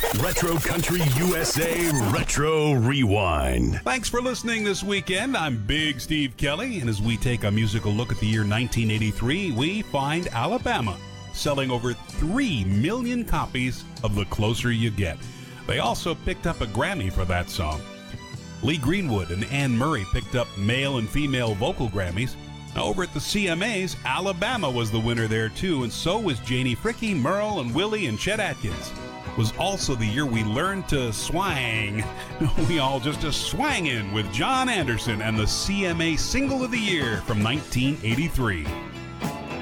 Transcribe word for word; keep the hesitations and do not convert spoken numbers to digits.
Retro Country U S A Retro Rewind. Thanks for listening this weekend. I'm Big Steve Kelly, and as we take a musical look at the year nineteen eighty-three, we find Alabama selling over three million copies of The Closer You Get. They also picked up a Grammy for that song. Lee Greenwood and Anne Murray picked up male and female vocal Grammys. Now, over at the C M As, Alabama was the winner there too, and so was Janie Fricke, Merle and Willie and Chet Atkins. It was also the year we learned to swang. We all just a swangin' with John Anderson and the C M A Single of the Year from nineteen eighty-three.